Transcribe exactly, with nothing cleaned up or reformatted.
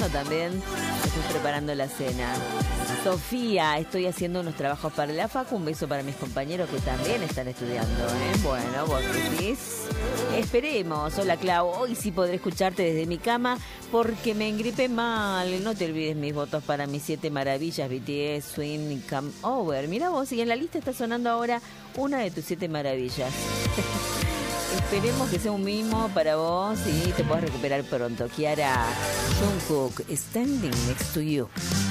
estudiando también? Estoy preparando la cena. Sofía, estoy haciendo unos trabajos para la facu. Un beso para mis compañeros que también están estudiando, ¿eh? Bueno, vos decís. Esperemos. Hola, Clau. Hoy sí podré escucharte desde mi cama porque me engripé mal. No te olvides mis votos para mis siete maravillas, B T S, Swing y Come Over. Mira vos, y en la lista está sonando ahora una de tus siete maravillas. Esperemos que sea un mimo para vos y te puedas recuperar pronto. Kiara, Jungkook, Standing Next to You.